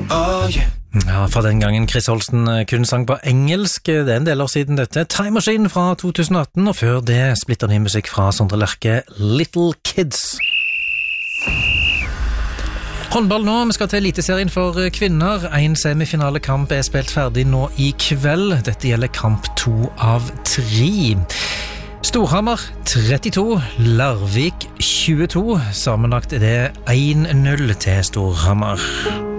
Oh yeah. Ja, fra den gangen Chris Holsten kun sang på engelsk, det en del år siden dette. Time Machine fra 2018, og før det splitter ny musikk fra Sondre Lerche, Little Kids. Håndball nå, vi skal til Eliteserien for kvinner. En semifinalekamp spilt ferdig nå i kveld. Dette gjelder kamp 2 av 3. Storhamar 32, Larvik 22. Sammenlagt det 1-0 til Storhamar.